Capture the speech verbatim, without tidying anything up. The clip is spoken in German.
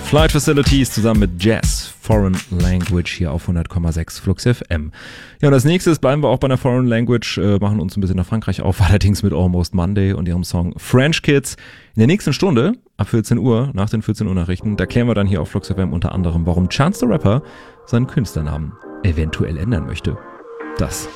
Flight Facilities zusammen mit Jazz, Foreign Language hier auf hundert Komma sechs Flux F M. Ja, und als nächstes bleiben wir auch bei einer Foreign Language, äh, machen uns ein bisschen nach Frankreich auf, allerdings mit Almost Monday und ihrem Song French Kids. In der nächsten Stunde, ab vierzehn Uhr, nach den vierzehn Uhr Nachrichten, da klären wir dann hier auf Flux F M unter anderem, warum Chance the Rapper seinen Künstlernamen eventuell ändern möchte. Das